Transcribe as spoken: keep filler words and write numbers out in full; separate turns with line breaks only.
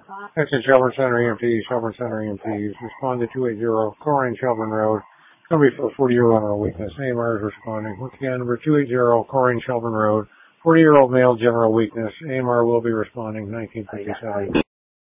Exit Shelburne Center E M T, Shelburne Center E M Ts. Respond to two eighty, Corrine Shelburne Road. Somebody for forty-year-old general weakness. A M R is responding. Once again, number two eighty, Corrine Shelburne Road. forty-year-old male general weakness. A M R will be responding. nineteen fifty-seven.